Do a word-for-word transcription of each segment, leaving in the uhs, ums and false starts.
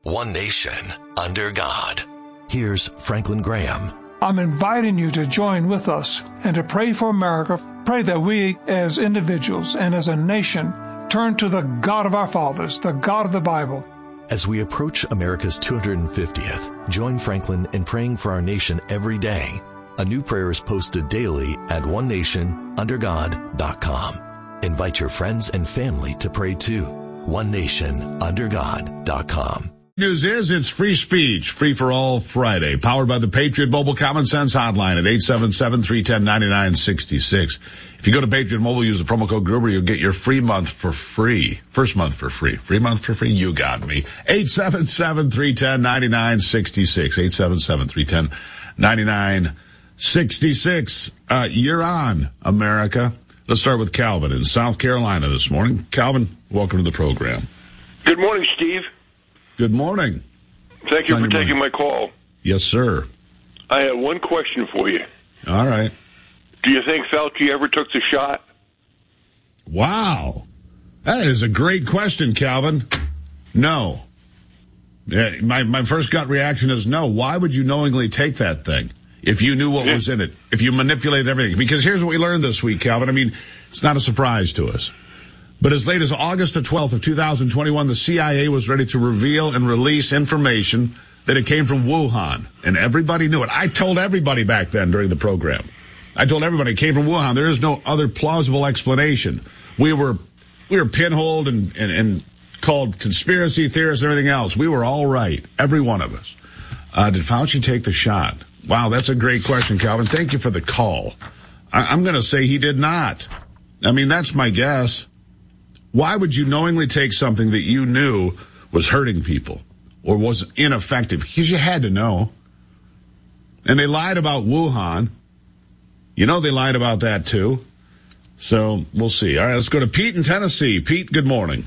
one nation, under God. Here's Franklin Graham. I'm inviting you to join with us and to pray for America. Pray that we as individuals and as a nation turn to the God of our fathers, the God of the Bible. As we approach America's two hundred fiftieth, join Franklin in praying for our nation every day. A new prayer is posted daily at one nation under god dot com. Invite your friends and family to pray too. one nation under god dot com. News is it's free speech, free for all Friday, powered by the Patriot Mobile Common Sense Hotline at eight seven seven, three one zero, nine nine six six. If you go to Patriot Mobile, use the promo code Gruber, you'll get your free month for free. First month for free. Free month for free. You got me. eight seven seven, three one zero, nine nine six six. eight seven seven, three one zero, nine nine six six. Uh, you're on, America. Let's start with Calvin in South Carolina this morning. Calvin, welcome to the program. Good morning, Steve. Good morning. Thank you On for your taking mind. my call. Yes, sir. I have one question for you. All right. Do you think Fauci ever took the shot? Wow. That is a great question, Calvin. No. Yeah, my, my first gut reaction is no. Why would you knowingly take that thing if you knew what Yeah. was in it, if you manipulated everything? Because here's what we learned this week, Calvin. I mean, it's not a surprise to us. But as late as August the twelfth of two thousand twenty-one, the C I A was ready to reveal and release information that it came from Wuhan. And everybody knew it. I told everybody back then during the program. I told everybody it came from Wuhan. There is no other plausible explanation. We were we were pinholed and, and, and called conspiracy theorists and everything else. We were all right, every one of us. Uh, did Fauci take the shot? Wow, that's a great question, Calvin. Thank you for the call. I, I'm going to say he did not. I mean, that's my guess. Why would you knowingly take something that you knew was hurting people or was ineffective? Because you had to know. And they lied about Wuhan. You know they lied about that, too. So we'll see. All right, let's go to Pete in Tennessee. Pete, good morning.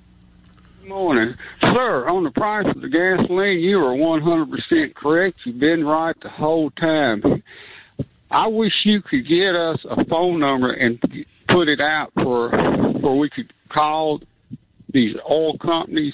Good morning. Sir, on the price of the gasoline, you are one hundred percent correct. You've been right the whole time. I wish you could get us a phone number and put it out for where we could call these oil companies.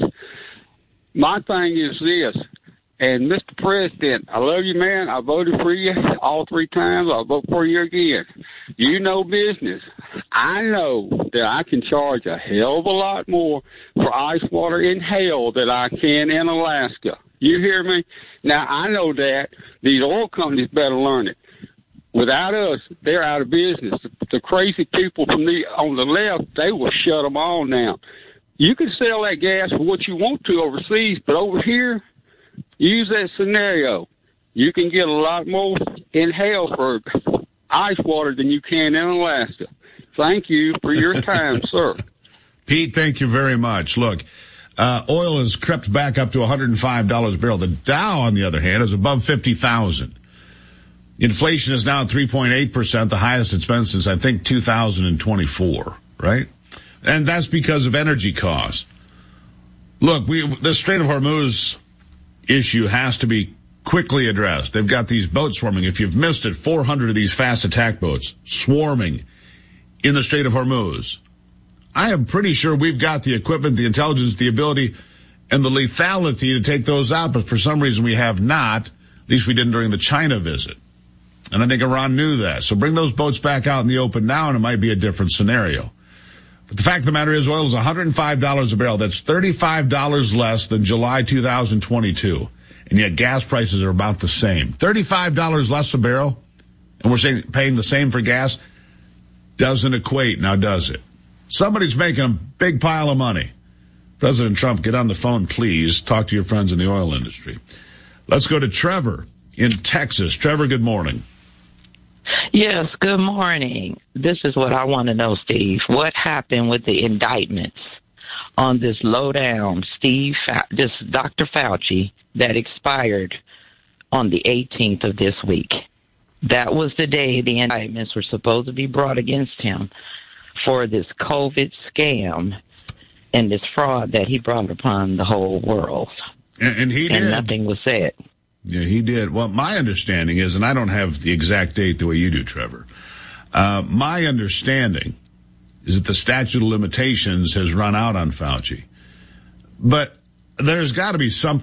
My thing is this, and Mister President, I love you, man. I voted for you all three times. I'll vote for you again. You know business. I know that I can charge a hell of a lot more for ice water in hell than I can in Alaska. You hear me? Now, I know that these oil companies better learn it. Without us, they're out of business. The, the crazy people from the on the left, they will shut them all down. You can sell that gas for what you want to overseas, but over here, use that scenario. You can get a lot more in hell for ice water than you can in Alaska. Thank you for your time, sir. Pete, thank you very much. Look, uh, oil has crept back up to one hundred five dollars a barrel. The Dow, on the other hand, is above fifty thousand. Inflation is now at three point eight percent, the highest it's been since, I think, two thousand twenty-four, right? And that's because of energy costs. Look, we, the Strait of Hormuz issue has to be quickly addressed. They've got these boats swarming. If you've missed it, four hundred of these fast attack boats swarming in the Strait of Hormuz. I am pretty sure we've got the equipment, the intelligence, the ability, and the lethality to take those out, but for some reason we have not. At least we didn't during the China visit. And I think Iran knew that. So bring those boats back out in the open now, and it might be a different scenario. But the fact of the matter is, oil is one hundred five dollars a barrel. That's thirty-five dollars less than July two thousand twenty-two. And yet gas prices are about the same. thirty-five dollars less a barrel, and we're saying paying the same for gas, doesn't equate, now does it? Somebody's making a big pile of money. President Trump, get on the phone, please. Talk to your friends in the oil industry. Let's go to Trevor in Texas. Trevor, good morning. Yes, good morning. This is what I want to know, Steve. What happened with the indictments on this low-down Steve, Fa- this Doctor Fauci that expired on the eighteenth of this week? That was the day the indictments were supposed to be brought against him for this COVID scam and this fraud that he brought upon the whole world. And, and he did. And nothing was said. Yeah, he did. Well, my understanding is, and I don't have the exact date the way you do, Trevor, uh, my understanding is that the statute of limitations has run out on Fauci. But there's got to be something